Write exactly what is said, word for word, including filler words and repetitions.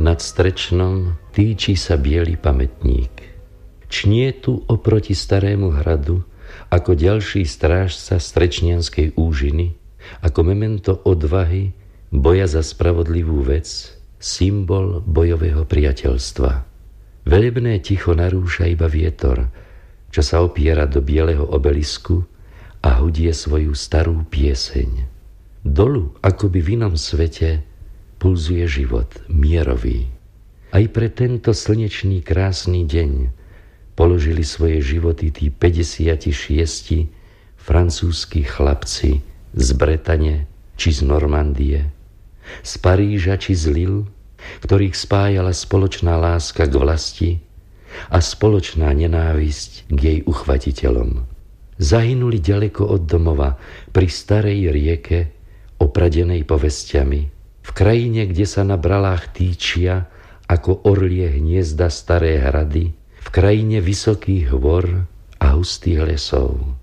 Nad Strečnom týči sa biely pamätník. Čnie tu oproti starému hradu, ako ďalší strážca strečnianskej úžiny, ako memento odvahy, boja za spravodlivú vec, symbol bojového priateľstva. Velebné ticho narúša iba vietor, čo sa opiera do bieleho obelisku a hudie svoju starú pieseň. Dolu, akoby v inom svete, pulzuje život, mierový. Aj pre tento slnečný krásny deň položili svoje životy tí päťdesiatšesť francúzski chlapci z Bretane či z Normandie, z Paríža či z Lille, ktorých spájala spoločná láska k vlasti a spoločná nenávisť k jej uchvatiteľom. Zahynuli ďaleko od domova pri starej rieke opradenej povestiami, v krajine, kde sa na bralách týčia ako orlie hniezda staré hrady, v krajine vysokých hôr a hustých lesov.